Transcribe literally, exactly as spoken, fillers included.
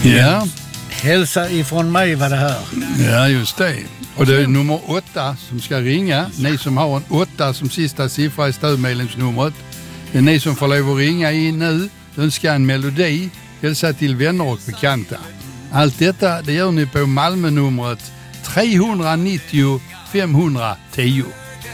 Ja. Hälsa ifrån mig vad det här. Ja, just det. Och det är nummer åtta som ska ringa. Ni som har en åtta som sista siffra i stödmedlemsnumret. Det är ni som får lov att ringa in nu. Önska en melodi. Hälsa till vänner och bekanta. Allt detta det gör ni på Malmö-numret tre nittio fem tio.